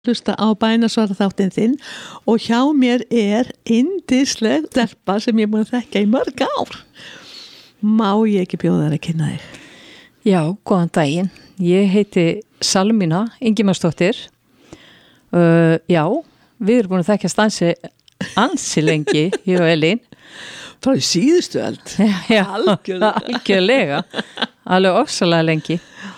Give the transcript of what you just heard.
hlusta á bænasvara þáttinn þinn og hjá mér yndisleg stelpa sem ég búin að þekka í mörg ár. Má ég ekki bjóða þér að kynna þig? Já, góðan daginn. Ég heiti Salmína Ingimarsdóttir. Já, við erum búin að þekkjast ansi lengi, ég og Elín. Frá í síðustu öld. Já, algjörlega. Alveg ofsalega lengi.